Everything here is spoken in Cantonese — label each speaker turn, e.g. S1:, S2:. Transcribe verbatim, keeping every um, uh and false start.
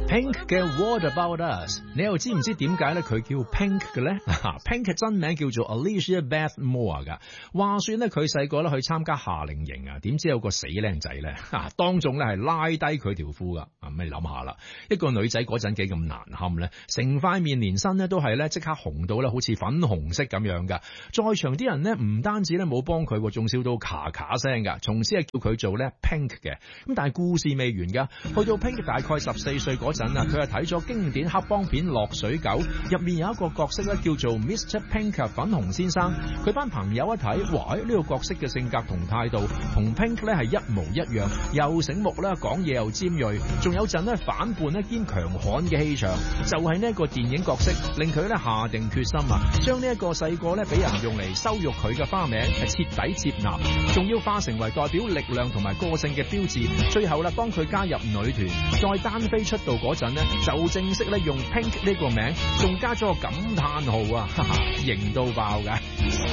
S1: Pink 嘅 What About Us， 你又知唔知點解咧佢叫 Pink 嘅咧？Pink 嘅真名叫做 Alicia Beth Moore 噶。話說咧佢細個咧去參加夏令營啊，點知有個死靚仔咧，當眾咧係拉低佢條褲噶。咁你諗下啦，一個女仔嗰陣幾咁難堪咧，成塊面連身咧都係咧即刻紅到咧好似粉紅色咁樣噶。在場啲人咧唔單止咧冇幫佢，仲笑到咔咔聲噶。從此係叫佢做咧 Pink 嘅。咁但係故事未完噶，去到 Pink 大概十四歲嗰陣啊，佢係睇咗經典黑幫片《落水狗》，入面有一個角色咧叫做 Mister Pink 粉紅先生。佢班朋友一睇，哇！呢、這個角色嘅性格同態度同 Pink 咧係一模一樣，又醒目啦，講嘢又尖銳，仲有陣咧反叛咧兼強悍嘅氣場。就係呢一個電影角色令佢咧下定決心啊，將呢一個細個咧俾人用嚟羞辱佢嘅花名係徹底接納，仲要化成為代表力量同埋個性嘅標誌。最後啦，當佢加入女團再單飛出道嗰陣咧，就正式咧用 Pink 呢個名，仲加咗個感嘆號啊，哈哈，型到爆㗎。